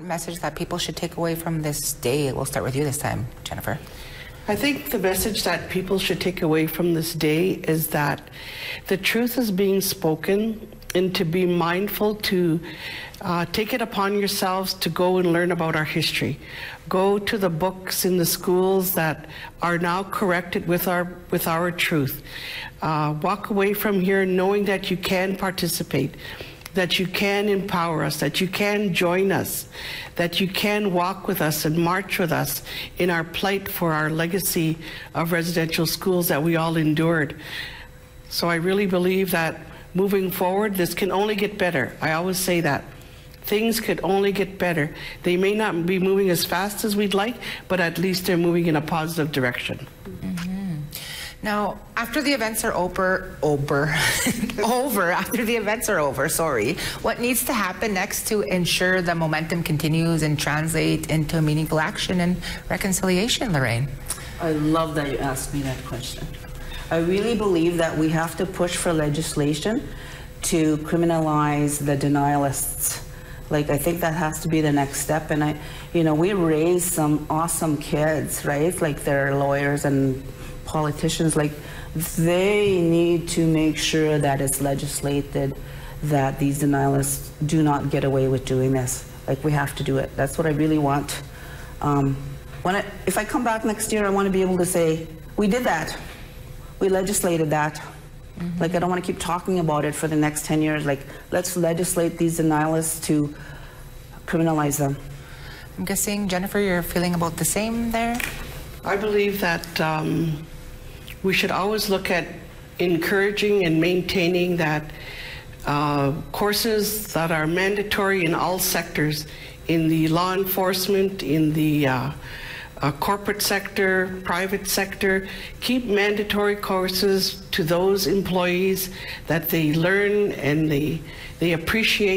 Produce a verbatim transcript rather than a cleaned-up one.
message that people should take away from this day? We'll start with you this time, Jennifer. I think the message that people should take away from this day is that the truth is being spoken, and to be mindful to uh, take it upon yourselves to go and learn about our history. Go to the books in the schools that are now corrected with our, with our truth. Uh, walk away from here knowing that you can participate, that you can empower us, that you can join us, that you can walk with us and march with us in our plight for our legacy of residential schools that we all endured. So I really believe that moving forward, this can only get better. I always say that. Things could only get better. They may not be moving as fast as we'd like, but at least they're moving in a positive direction. Mm-hmm. Now, after the events are over, over, over, after the events are over, sorry, what needs to happen next to ensure the momentum continues and translate into meaningful action and reconciliation, Lorraine? I love that you asked me that question. I really believe that we have to push for legislation to criminalize the denialists. Like, I think that has to be the next step. And I, you know, we raise some awesome kids, right? Like, they're lawyers and politicians. Like, they need to make sure that it's legislated that these denialists do not get away with doing this. Like, we have to do it. That's what I really want. Um, when I, if I come back next year, I want to be able to say, we did that. We legislated that. Mm-hmm. Like, I don't want to keep talking about it for the next ten years. Like, let's legislate these denialists to criminalize them. I'm guessing, Jennifer, you're feeling about the same there? I believe that um, we should always look at encouraging and maintaining that uh, courses that are mandatory in all sectors, in the law enforcement, in the uh, Uh, corporate sector, private sector, keep mandatory courses to those employees that they learn and they, they appreciate